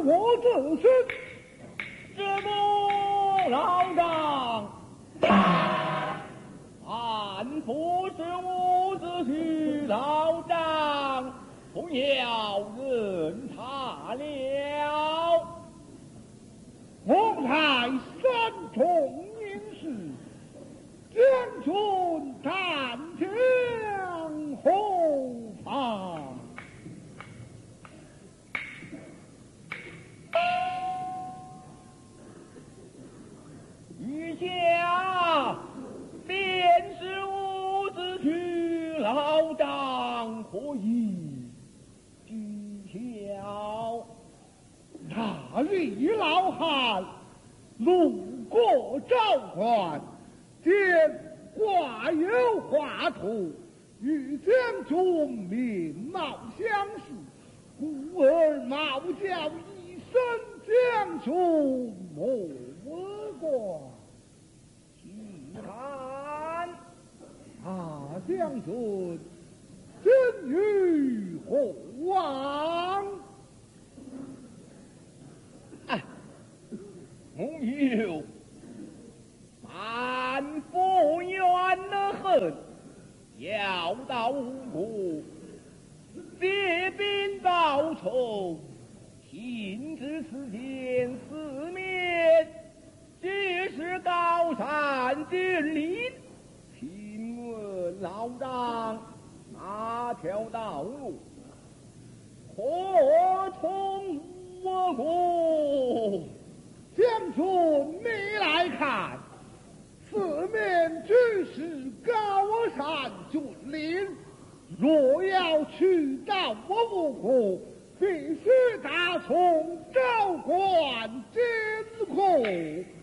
我自身。 知母老丈，俺不是伍子胥老丈，不要认他了。 我才三重应试，将军探将后方。 余下便是伍子胥老丈，可以记下。 那李老汉路过赵官，见画有画图，与将军面貌相似，故而冒叫一声将军莫过。 细看将军真与何往？ 朋友，俺不怨得很，要到吴国借兵报仇，亲自此见四面，皆是高山峻岭。请问老丈，哪条道路可从我过？ 将军你来看，四面俱是高山峻岭，若要去到我吴国，必须打从赵关经过。